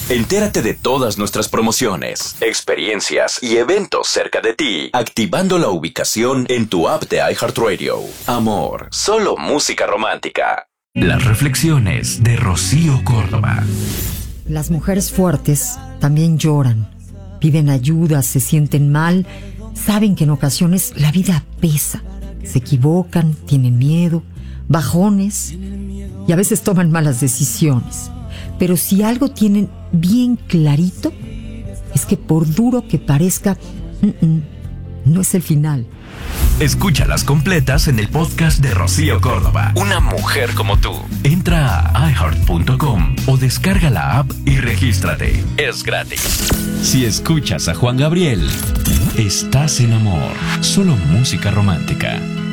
Entérate de todas nuestras promociones, experiencias y eventos cerca de ti, activando la ubicación en tu app de iHeartRadio. Amor, solo música romántica. Las reflexiones de Rocío Córdoba. Las mujeres fuertes también lloran, piden ayuda, se sienten mal, saben que en ocasiones la vida pesa, se equivocan, tienen miedo, bajones y a veces toman malas decisiones. Pero si algo tienen bien clarito, es que por duro que parezca, no es el final. Escúchalas completas en el podcast de Rocío Córdoba. Una mujer como tú. Entra a iHeart.com o descarga la app y regístrate. Es gratis. Si escuchas a Juan Gabriel, estás en amor. Solo música romántica.